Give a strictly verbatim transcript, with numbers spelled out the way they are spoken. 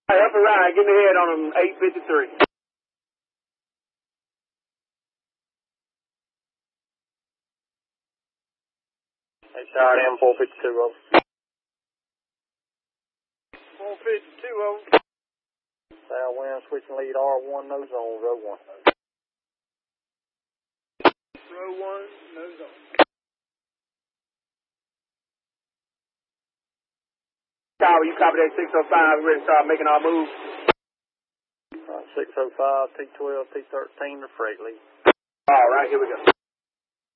Hey, upper right, give me a head on them, eight fifty-three. Hey, Shot M four fifty-two, over. four fifty-two, over. Southwind, switching lead R one, no zone, row one. Row one, no zone. Tower, you copy that six oh five, we're ready to start making our move. Uh, six oh five, T twelve, T thirteen, the freight lead. All right, here we go.